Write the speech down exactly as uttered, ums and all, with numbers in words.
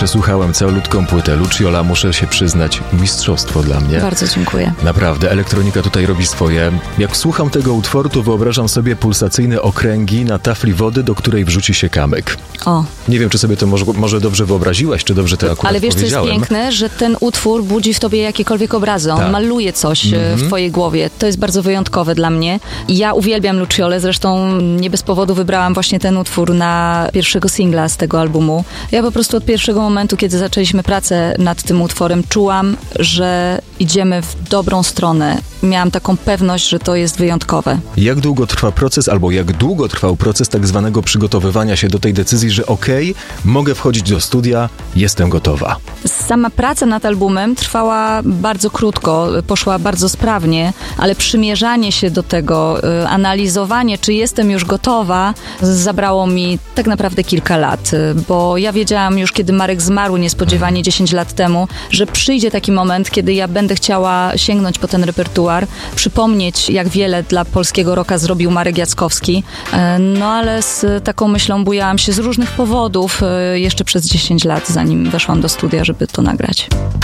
przesłuchałem całutką płytę. Luciola, muszę się przyznać, mistrzostwo dla mnie. Bardzo dziękuję. Naprawdę, elektronika tutaj robi swoje. Jak słucham tego utworu, to wyobrażam sobie pulsacyjne okręgi na tafli wody, do której wrzuci się kamyk. O. Nie wiem, czy sobie to może, może dobrze wyobraziłaś, czy dobrze to akurat Ale wiesz, powiedziałem. co jest piękne? Że ten utwór budzi w tobie jakiekolwiek obrazy. On tak. maluje coś mm-hmm. w twojej głowie. To jest bardzo wyjątkowe dla mnie. Ja uwielbiam Luciolę, zresztą nie bez powodu wybrałam właśnie ten utwór na pierwszego singla z tego albumu. Ja po prostu od pierwszego momentu, kiedy zaczęliśmy pracę nad tym utworem, czułam, że idziemy w dobrą stronę. Miałam taką pewność, że to jest wyjątkowe. Jak długo trwa proces, albo jak długo trwał proces tak zwanego przygotowywania się do tej decyzji, że okej, okay, mogę wchodzić do studia, jestem gotowa? Sama praca nad albumem trwała bardzo krótko, poszła bardzo sprawnie, ale przymierzanie się do tego, analizowanie, czy jestem już gotowa, zabrało mi tak naprawdę kilka lat, bo ja wiedziałam już, kiedy Marek zmarł niespodziewanie dziesięć lat temu, że przyjdzie taki moment, kiedy ja będę chciała sięgnąć po ten repertuar, przypomnieć, jak wiele dla polskiego rocka zrobił Marek Jackowski, no ale z taką myślą bujałam się z różnych powodów jeszcze przez dziesięć lat, zanim weszłam do studia, żeby to nagrać.